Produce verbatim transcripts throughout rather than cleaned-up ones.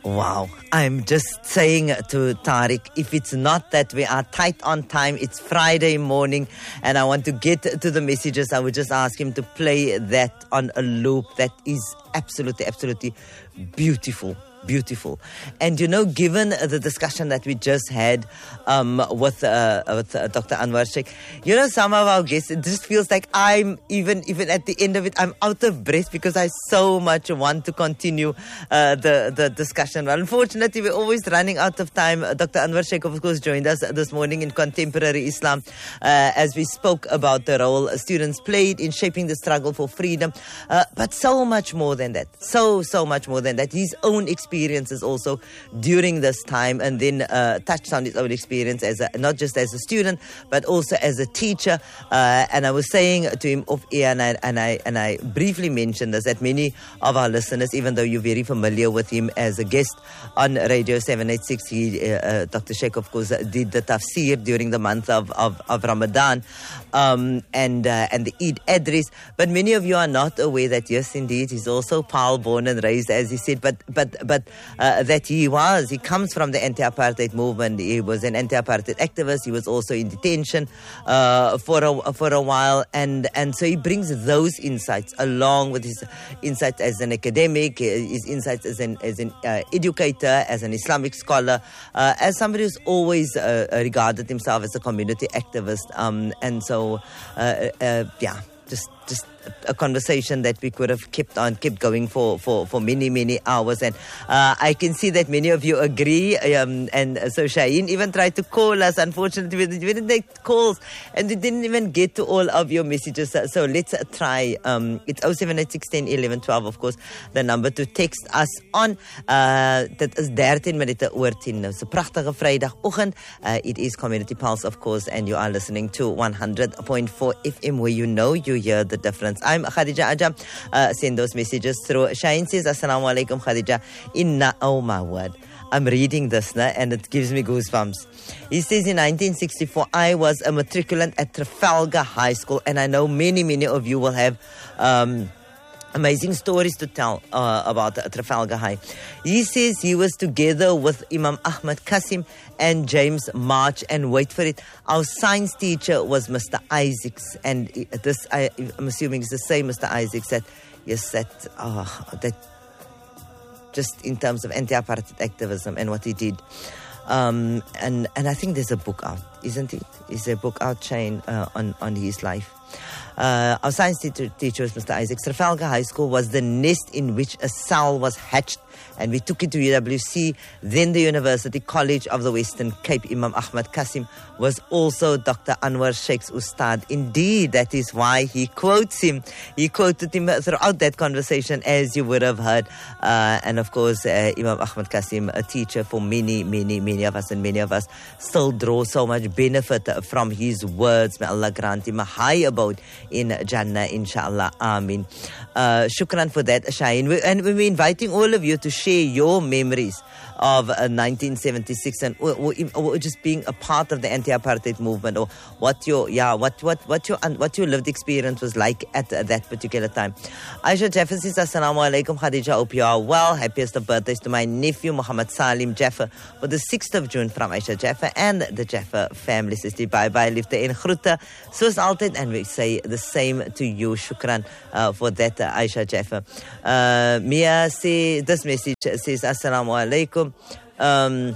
Wow, I'm just saying to Tariq, if it's not that we are tight on time, it's Friday morning and I want to get to the messages, I would just ask him to play that on a loop. That is absolutely, absolutely beautiful. Beautiful. And you know, given the discussion that we just had um, with, uh, with uh, Doctor Anwar Sheikh, you know, some of our guests, it just feels like I'm, even even at the end of it, I'm out of breath because I so much want to continue uh, the, the discussion. But unfortunately, we're always running out of time. Uh, Doctor Anwar Sheikh, of course, joined us this morning in Contemporary Islam uh, as we spoke about the role students played in shaping the struggle for freedom. Uh, but so much more than that. So, so much more than that. His own experience. experiences also during this time, and then uh, touched on his own experience as a, not just as a student but also as a teacher. Uh, and I was saying to him off air, and I, and I and I briefly mentioned this, that many of our listeners, even though you're very familiar with him as a guest on Radio seven eighty-six, he, uh, Doctor Sheikh, of course, did the tafsir during the month of of, of Ramadan um, and uh, and the Eid Adris. But many of you are not aware that yes, indeed, he's also Paarl, born and raised, as he said. But but but Uh, that he was, he comes from the anti-apartheid movement. He was an anti-apartheid activist. He was also in detention uh, for a for a while, and and so he brings those insights along with his insights as an academic, his insights as an as an uh, educator, as an Islamic scholar, uh, as somebody who's always uh, regarded himself as a community activist, um, and so uh, uh, yeah, just just. a conversation that we could have kept on, kept going for, for, for many, many hours. And uh, I can see that many of you agree. Um, and so Shaheen even tried to call us. Unfortunately, we didn't take calls and we didn't even get to all of your messages. So let's try. Um, it's oh seven eight six, one oh, eleven, twelve, of course, the number to text us on. Uh, that is thirteen minute oor ten. It's a prachtige Vrydagoggend. Uh, it is Community Pulse, of course, and you are listening to one hundred point four F M, where you know you hear the difference. I'm Khadija Ajam. Uh, send those messages through. Shaheen says, Assalamu alaikum, Khadija. Inna, oh my word. I'm reading this now and it gives me goosebumps. He says, in nineteen sixty-four, I was a matriculant at Trafalgar High School, and I know many, many of you will have um, amazing stories to tell uh, about uh, Trafalgar High. He says he was together with Imam Ahmad Kasim and James March, and wait for it, our science teacher was Mister Isaacs, and this, I, I'm assuming, is the same Mister Isaacs that, yes, that, uh, that just in terms of anti-apartheid activism and what he did. Um, and, and I think there's a book out, isn't it? Is there a book out, Shane, uh, on, on his life? Uh, our science teacher, teacher was Mister Isaacs. Trafalgar High School was the nest in which a cell was hatched, and we took it to U W C, then the University College of the Western Cape. Imam Ahmad Kasim was also Doctor Anwar Sheikh's ustad. Indeed, that is why he quotes him. He quoted him throughout that conversation, as you would have heard. Uh, and of course, uh, Imam Ahmad Kasim, a teacher for many, many, many of us, and many of us still draw so much benefit from his words. May Allah grant him a high abode in Jannah, inshallah. Ameen. Uh, shukran for that, Shaheen. We, and we're inviting all of you to share your memories of uh, nineteen seventy-six, and or, or, or just being a part of the anti-apartheid movement, or what your yeah what what what your what your lived experience was like at uh, that particular time. Aisha Jaffer says, Assalamu alaikum, Khadija, hope you are well. Happiest of birthdays to my nephew Muhammad Salim Jaffer for the sixth of June from Aisha Jaffer and the Jaffer family. Sister, bye bye, liefde en groete soos altyd, and we say the same to you. Shukran uh, for that, uh, Aisha Jaffer. uh, Mia say this message says, Assalamu alaikum. Um,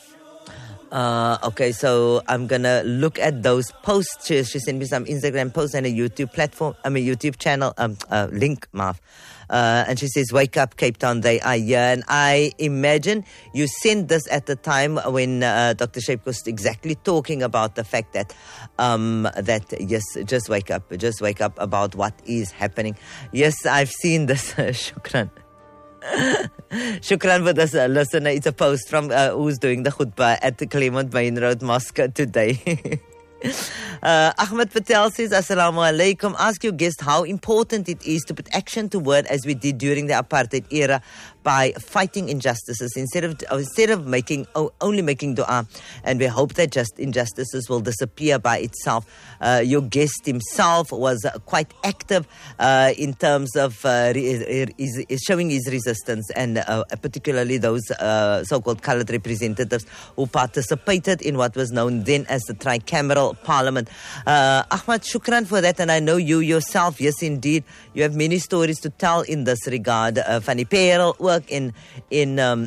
uh, okay, so I'm gonna look at those posts. She, she sent me some Instagram posts and a YouTube platform, I mean YouTube channel um, uh, link, Marv. Uh, and she says, wake up, Cape Town, they are here. And I imagine you sent this at the time when uh, Doctor Sheikh was exactly talking about the fact that, um, that yes, just wake up, just wake up about what is happening. Yes, I've seen this. Shukran. Shukran for this uh, listener. It's a post from uh, who's doing the khutbah at the Claremont Main Road Mosque today. Uh, Ahmed Patel says, Assalamu alaikum. Ask your guest how important it is to put action to word as we did during the apartheid era. by fighting injustices instead of instead of making only making dua, and we hope that just injustices will disappear by itself. Uh, your guest himself was uh, quite active uh, in terms of uh, re- is, is showing his resistance, and uh, particularly those uh, so-called coloured representatives who participated in what was known then as the tricameral parliament. Uh, Ahmad, shukran for that, and I know you yourself, yes indeed, you have many stories to tell in this regard. Uh, Fanny Perel work in in um,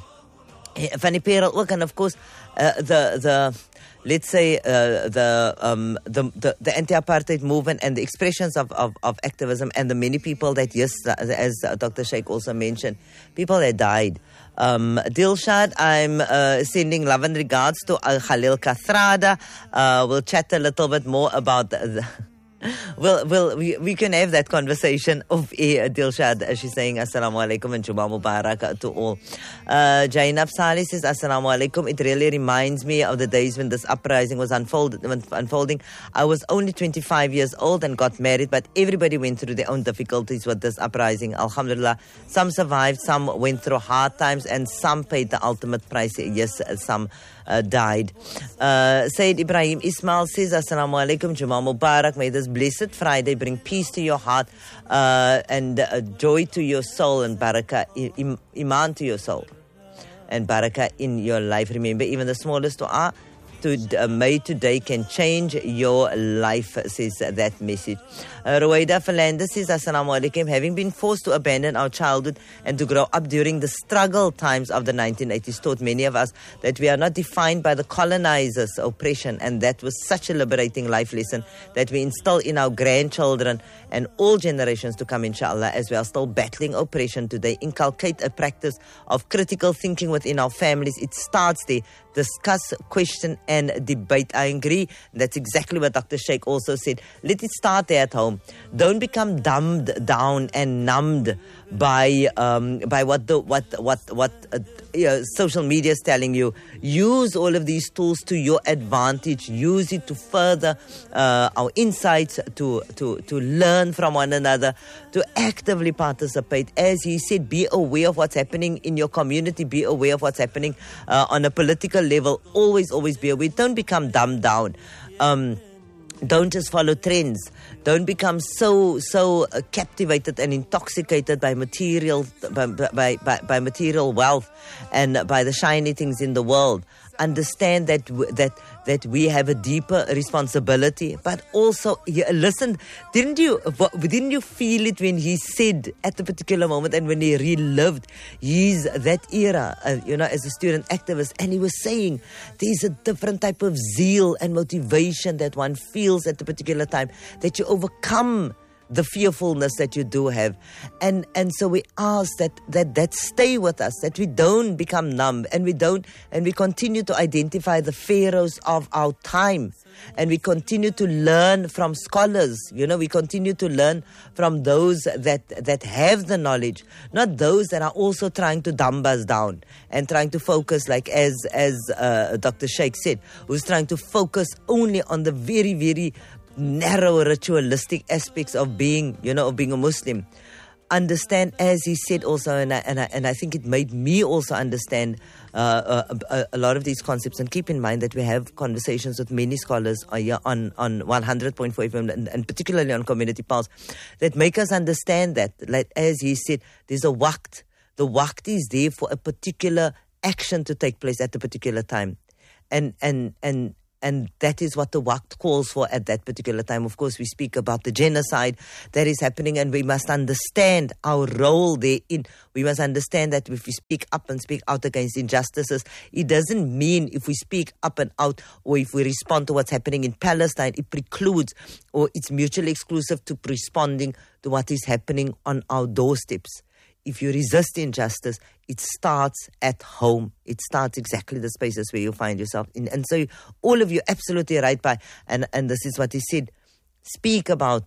Fanny Perel work, and of course uh, the the let's say uh, the, um, the the the anti-apartheid movement and the expressions of, of, of activism, and the many people that, yes, as Doctor Sheikh also mentioned, people that died. Um, Dilshad, I'm uh, sending love and regards to uh, Khalil Kathrada. Uh, we'll chat a little bit more about the, the Well, well, we, we can have that conversation of air. Dilshad, uh, she's saying Assalamu alaikum and Juma Mubarak to all. Uh, Jainab Salih says Assalamu alaikum. It really reminds me of the days when this uprising was unfold, unfolding. I was only twenty-five years old and got married, but everybody went through their own difficulties with this uprising. Alhamdulillah, some survived, some went through hard times, and some paid the ultimate price. Yes, some Uh, died. Uh, Sayyid Ibrahim Ismail says, Assalamu alaikum, Juma Mubarak. May this blessed Friday bring peace to your heart uh, and uh, joy to your soul, and barakah, im- iman to your soul, and barakah in your life. Remember, even the smallest dua to uh, made today can change your life, says that message. Uh, Ruwaida Falanda says, Assalamu alaikum. Having been forced to abandon our childhood and to grow up during the struggle times of the nineteen eighties taught many of us that we are not defined by the colonizers' oppression, and that was such a liberating life lesson that we instill in our grandchildren and all generations to come, inshallah, as we are still battling oppression today. Inculcate a practice of critical thinking within our families. It starts there. Discuss, question, and debate. I agree. That's exactly what Doctor Sheikh also said. Let it start there at home. Don't become dumbed down and numbed by um, by what the what what what uh, you know, social media is telling you. Use all of these tools to your advantage. Use it to further uh, our insights, to to to learn from one another, to actively participate. As he said, be aware of what's happening in your community. Be aware of what's happening uh, on a political level. Always, always be aware. Don't become dumbed down. Um, Don't just follow trends. Don't become so so uh, captivated and intoxicated by material by, by by by material wealth and by the shiny things in the world. Understand that w- that that we have a deeper responsibility, but also yeah, listen. Didn't you didn't you feel it when he said at the particular moment, and when he relived his that era, uh, you know, as a student activist, and he was saying there's a different type of zeal and motivation that one feels at the particular time, that you overcome the fearfulness that you do have. And and so we ask that that that stay with us, that we don't become numb, and we don't and we continue to identify the pharaohs of our time, and we continue to learn from scholars. You know, we continue to learn from those that that have the knowledge, not those that are also trying to dumb us down and trying to focus, like as as uh, Doctor Sheikh said, who's trying to focus only on the very very narrow ritualistic aspects of being, you know, of being a Muslim. Understand, as he said also, and I, and I, and I think it made me also understand uh, a, a lot of these concepts. And keep in mind that we have conversations with many scholars on on one hundred point four F M, and, and particularly on Community Pulse, that make us understand that, like as he said, there's a waqt. The waqt is there for a particular action to take place at a particular time, and and and. And that is what the waqt calls for at that particular time. Of course, we speak about the genocide that is happening, and we must understand our role therein. We must understand that if we speak up and speak out against injustices, it doesn't mean if we speak up and out, or if we respond to what's happening in Palestine, it precludes, or it's mutually exclusive to responding to what is happening on our doorsteps. If you resist injustice, it starts at home. It starts exactly the spaces where you find yourself in. And so all of you absolutely right by, and, and this is what he said, speak about it,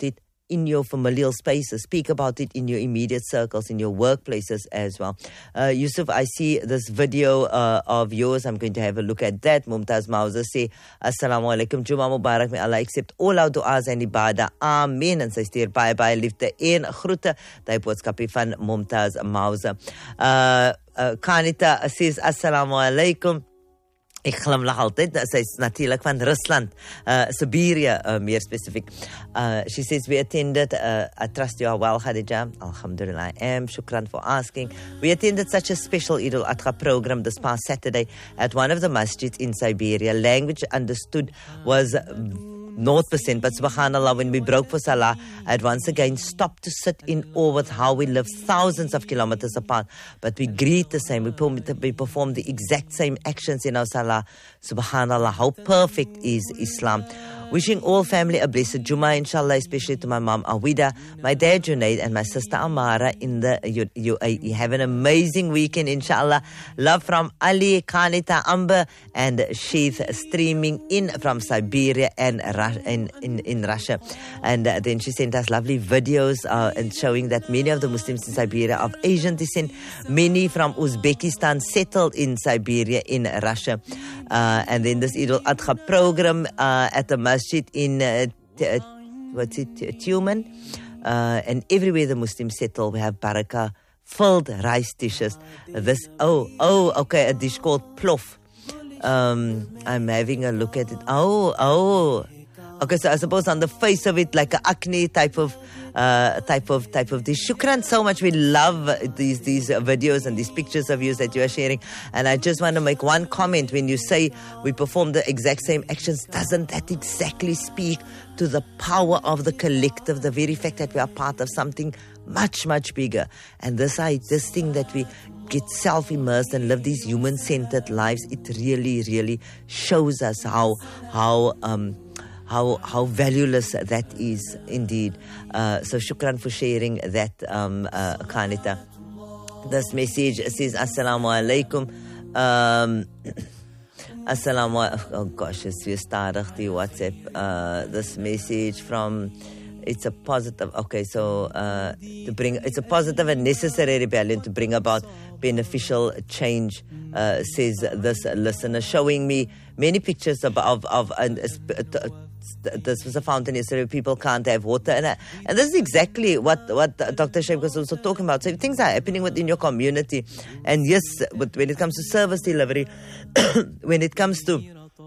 in your familial spaces. Speak about it in your immediate circles, in your workplaces as well. Uh, Yusuf, I see this video uh, of yours. I'm going to have a look at that. Mumtaz Mauza say, Assalamu alaikum, Juma Mubarak. May Allah accept all our du'as en ibadah. Amen. En sy stuur baie, baie liefde en groete. Die boodskapie van Mumtaz Mauza. Uh, uh, Kanita says, Assalamu alaikum. Ek glimlag altyd. Sy is natuurlik van Rusland, uh, Siberië, uh, meer specifiek. Uh, she says, we attended, uh, I trust you are well, Khadija. Alhamdulillah, I am. Shukran for asking. We attended such a special Eid al-Adha program this past Saturday at one of the masjids in Siberia. Language understood was zero percent, but subhanAllah, when we broke for Salah, I had once again stopped to sit in awe with how we live thousands of kilometers apart, but we greet the same, we perform the exact same actions in our Salah. SubhanAllah, how perfect is Islam. Wishing all family a blessed Jummah, inshallah, especially to my mom Awida, my dad Junaid, and my sister Amara in the U A E. Have an amazing weekend, inshallah. Love from Ali, Kanita, Amber, and Sheath, streaming in from Siberia and in, in, in Russia. And uh, then she sent us lovely videos uh, and showing that many of the Muslims in Siberia of Asian descent, many from Uzbekistan settled in Siberia in Russia. Uh, and then this Eid al-Adha program uh, at the masjid in uh, t- uh, what's it, Tumen, uh, and everywhere the Muslims settle, we have barakah, filled rice dishes. This oh oh okay, a dish called plof. Um, I'm having a look at it. Oh oh, okay. So I suppose on the face of it, like a acne type of. Uh, type of type of dish. Shukran so much. We love these these videos and these pictures of yours that you are sharing. And I just want to make one comment. When you say we perform the exact same actions, doesn't that exactly speak to the power of the collective, the very fact that we are part of something much, much bigger? And this, I, this thing that we get self-immersed and live these human-centered lives, it really, really shows us how, how, um, How how valueless that is indeed. Uh, so shukran for sharing that, um, uh, Kanita. This message says, Assalamu alaikum. Um, Assalamu Oh gosh, it's weer stadig, die WhatsApp. Uh, this message from, it's a positive, okay, so uh, to bring, it's a positive and necessary rebellion to bring about beneficial change, uh, says this listener, showing me many pictures of, of, of and, uh, this was a fountain yesterday, people can't have water, and, uh, and this is exactly what, what Doctor Sheikh was also talking about. So things are happening within your community, and yes, but when it comes to service delivery, when it comes to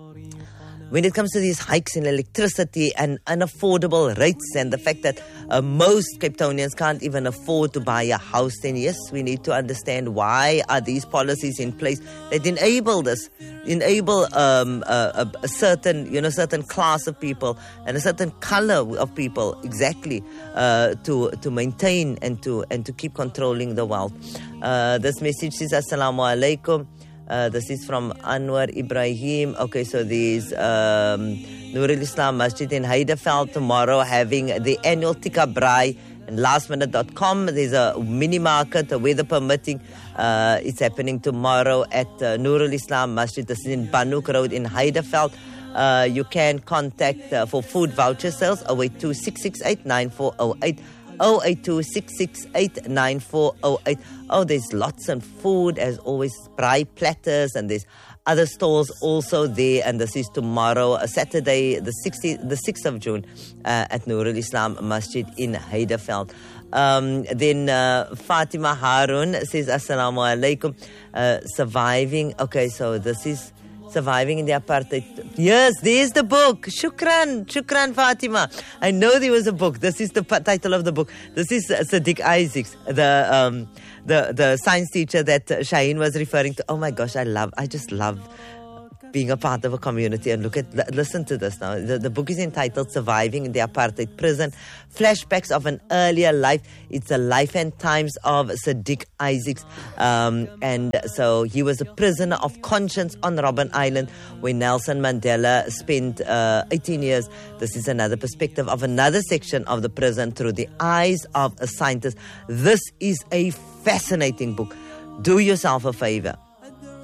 When it comes to these hikes in electricity and unaffordable rates, and the fact that uh, most Cape Townians can't even afford to buy a house, then yes, we need to understand why are these policies in place that enable this, enable um, a, a certain, you know, certain class of people and a certain color of people exactly uh, to to maintain and to and to keep controlling the wealth. Uh, this message says, Assalamu alaikum. Uh, this is from Anwar Ibrahim. Okay, so there's um, Nur al-Islam Masjid in Heideveld tomorrow having the annual Tikka Braai. And last minute dot com, there's a mini market, uh, weather permitting. Uh, it's happening tomorrow at uh, Nur al-Islam Masjid. This is in Banuk Road in Heideveld. Uh, you can contact uh, for food voucher sales oh eight two, six six eight, nine four oh eight. oh eight two, six six eight, nine four oh eight. Oh, there's lots of food, as always, braai platters, and there's other stalls also there. And this is tomorrow, uh, Saturday, the sixth, the sixth of June, uh, at Nur al-Islam Masjid in Heideveld. Um, then uh, Fatima Harun says, Assalamu alaikum. Uh, surviving. Okay, so this is Surviving in the Apartheid. Yes, there's the book. Shukran. Shukran, Fatima. I know there was a book. This is the p- title of the book. This is uh, Sadiq Isaacs, the um, the the science teacher that uh, Shaheen was referring to. Oh my gosh, I love, I just love being a part of a community. And look at, l- listen to this now. The, the book is entitled Surviving in the Apartheid Prison, Flashbacks of an Earlier Life. It's the life and times of Sadiq Isaacs. Um, and so he was a prisoner of conscience on Robben Island when Nelson Mandela spent uh, eighteen years. This is another perspective of another section of the prison through the eyes of a scientist. This is a fascinating book. Do yourself a favor.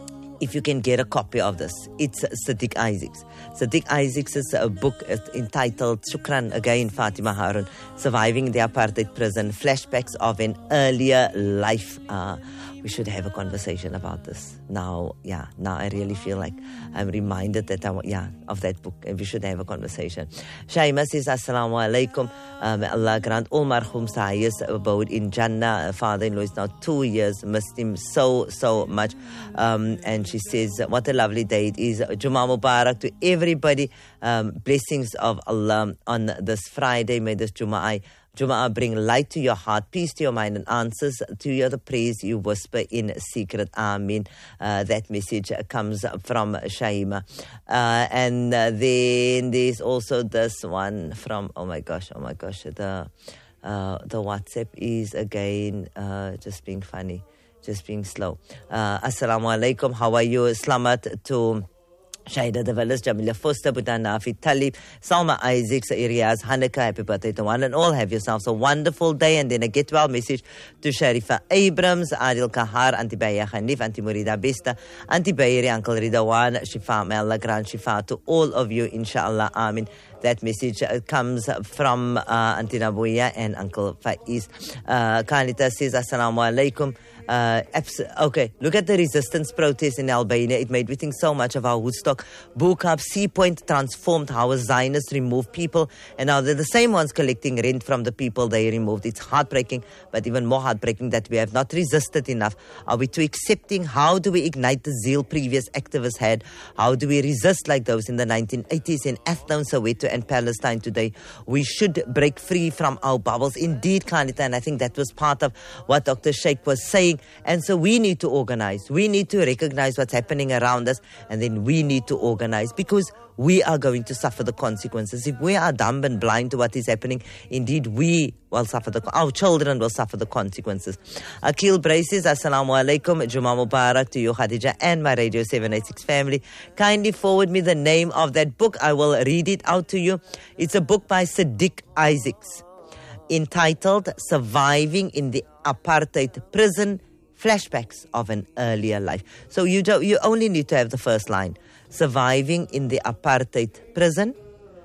if you can get a copy of this, it's Sadiq Isaacs. Sadiq Isaacs' is a book entitled, Shukran again, Fatima Harun, Surviving the Apartheid Prison, Flashbacks of an Earlier Life. Uh, we should have a conversation about this. Now, yeah, now I really feel like I'm reminded that, I, yeah, of that book, and we should have a conversation. Shaima says, Assalamu alaikum. Um, Allah grant all marhum's highest abode in Jannah. Father-in-law is now two years, missed him so, so much. Um, and she says, what a lovely day it is. Jummah Mubarak to everybody. Um, blessings of Allah on this Friday. May this Jummah Jum'ah bring light to your heart, peace to your mind, and answers to your the praise you whisper in secret. Amin. Uh, that message comes from Shaima. Uh, and uh, then there's also this one from, oh my gosh, oh my gosh, the uh, the WhatsApp is again uh, just being funny, just being slow. Uh, Assalamu alaikum, how are you? Slamat to Shaida de Villas, Jamila Foster, Budan Nafi Talib, Salma Isaacs, Iriaz, Hanukkah, happy birthday to one and all. Have yourselves a wonderful day. And then a get well message to Sharifa Abrams, Adil Kahar, Auntie Baya Hanif, Auntie Murida Besta, Auntie Bayri, Uncle Ridawan, Shifa, may Allah grant Shifa to all of you, inshallah. Amin. That message comes from uh, Auntie Nabuya and Uncle Faiz. Uh, Kanita says, Assalamu alaikum. Uh, abs- okay, look at the resistance protest in Albania. It made me think so much of how Woodstock, Boekap, Sea Point transformed, how a Zionist removed people, and now they're the same ones collecting rent from the people they removed. It's heartbreaking, but even more heartbreaking that we have not resisted enough. Are we too accepting? How do we ignite the zeal previous activists had? How do we resist like those in the nineteen eighties in Athlone, Soweto, and Palestine today? We should break free from our bubbles. Indeed, Kanita, and I think that was part of what Doctor Sheikh was saying. And so we need to organize. We need to recognize what's happening around us, and then we need to organize, because we are going to suffer the consequences. If we are dumb and blind to what is happening, indeed we will suffer the, our children will suffer the consequences. Akil Braces, Assalamu alaikum, Jummah Mubarak to you, Khadija, and my Radio seven eighty-six family. Kindly forward me the name of that book. I will read it out to you. It's a book by Sadiq Isaacs, entitled Surviving in the Apartheid Prison, Flashbacks of an Earlier Life. So you don't, you only need to have the first line. Surviving in the Apartheid Prison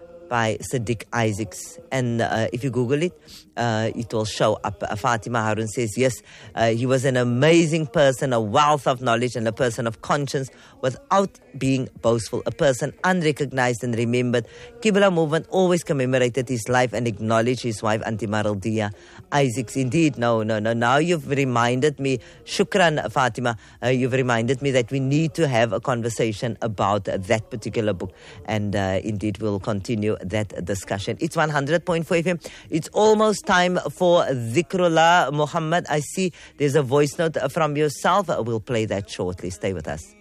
by Sadiq Isaacs. And uh, if you Google it, uh, it will show up. Uh, Fatima Harun says, yes, uh, he was an amazing person, a wealth of knowledge and a person of conscience without being boastful, a person unrecognized and remembered. Qibla movement always commemorated his life and acknowledged his wife, Auntie Maraldia Isaacs. Indeed, no, no, no. Now you've reminded me, shukran, Fatima, uh, you've reminded me that we need to have a conversation about that particular book. And uh, indeed, we'll continue that discussion. It's one hundred point four F M. It's almost time for Dhikrullah. Muhammad, I see there's a voice note from yourself. We'll play that shortly. Stay with us.